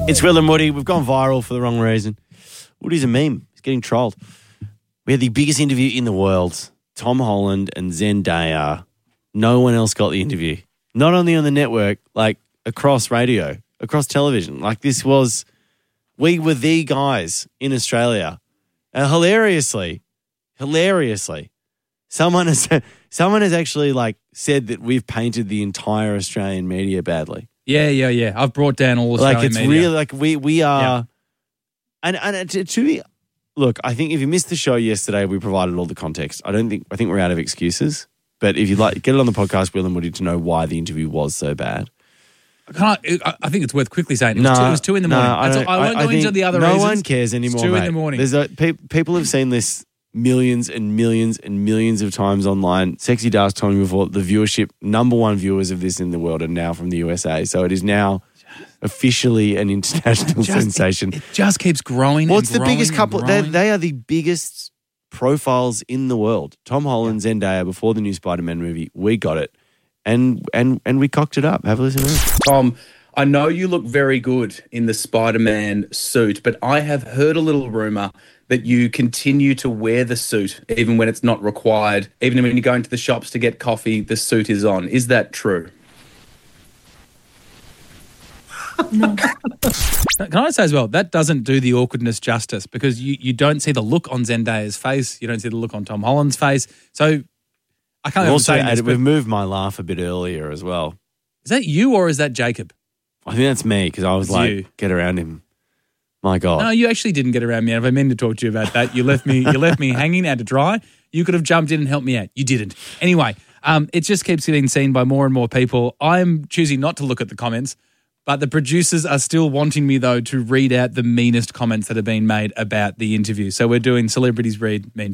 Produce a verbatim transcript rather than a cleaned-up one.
It's Will and Woody. We've gone viral for the wrong reason. Woody's a meme. He's getting trolled. We had the biggest interview in the world. Tom Holland and Zendaya. No one else got the interview. Not only on the network, like across radio, across television. Like this was, we were the guys in Australia. And hilariously, hilariously, someone has someone has actually like said that we've painted the entire Australian media badly. Yeah, yeah, yeah. I've brought down all Australian like it's media. really like we we are, Yeah. and and to, to be, look, I think if you missed the show yesterday, we provided all the context. I don't think I think we're out of excuses. But if you'd like, get it on the podcast, Will and Woody, to know why the interview was so bad. Can I, I think it's worth quickly saying it was, No, two, it was two in the no, morning. I That's don't- all- I won't I- I go into think the other no reasons. one cares anymore, It's two mate. in the morning. There's a, pe- people have seen this millions and millions and millions of times online. Sexy Dar's told me before, the viewership, number one viewers of this in the world are now from the U S A. So it is now officially an international Just- sensation. It, it just keeps growing. What's and the biggest growing couple? and They, growing. they are the biggest profiles in the world. Tom Holland, Zendaya, before the new Spider-Man movie, we got it. And and and we cocked it up. Have a listen to this. Tom, I know you look very good in the Spider-Man suit, but I have heard a little rumor that you continue to wear the suit even when it's not required. Even when you go into the shops to get coffee, the suit is on. Is that true? Can I say as well, that doesn't do the awkwardness justice because you, you don't see the look on Zendaya's face. You don't see the look on Tom Holland's face. So I can't We've even also say added, this, we've but moved my laugh a bit earlier as well. is that you or is that Jacob? I think that's me because I was It's like, you. get around him. My God. No, you actually didn't get around me. If I meant to talk to you about that, you left me. You left me hanging out to dry. You could have jumped in and helped me out. You didn't. Anyway, um, it just keeps getting seen by more and more people. I'm choosing not to look at the comments, but the producers are still wanting me though to read out the meanest comments that have been made about the interview. So we're doing celebrities read mean